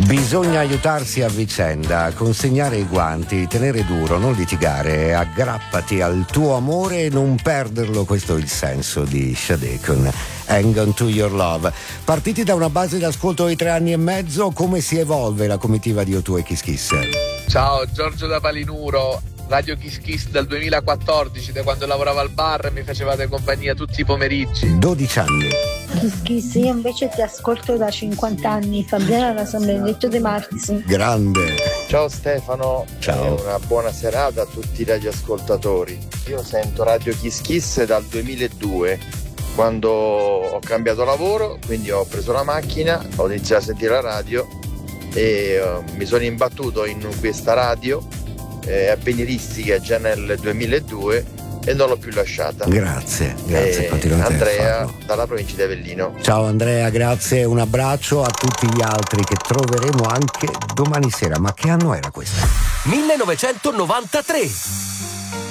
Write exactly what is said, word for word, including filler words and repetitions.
Bisogna aiutarsi a vicenda, consegnare i guanti, tenere duro, non litigare, aggrappati al tuo amore e non perderlo, questo è il senso di Sade con Hang On To Your Love. Partiti da una base d'ascolto di tre anni e mezzo, come si evolve la comitiva di O due Kiss Kiss? Ciao, Giorgio da Palinuro. Radio Kiss Kiss dal duemilaquattordici, da quando lavoravo al bar mi facevate compagnia tutti i pomeriggi. dodici anni. Kiss Kiss, io invece ti ascolto da cinquanta anni. Fabiana da San Benedetto De Marzi. Grande. Ciao Stefano. Ciao. E una buona serata a tutti i radioascoltatori. Io sento Radio Kiss Kiss dal duemiladue, quando ho cambiato lavoro, quindi ho preso la macchina, ho iniziato a sentire la radio e uh, mi sono imbattuto in questa radio eh, avveniristica già nel duemiladue e non l'ho più lasciata. Grazie, grazie. E continuate Andrea a farlo. dalla provincia di Avellino. Ciao Andrea, grazie, un abbraccio a tutti gli altri che troveremo anche domani sera. Ma che anno era questo? millenovecentonovantatré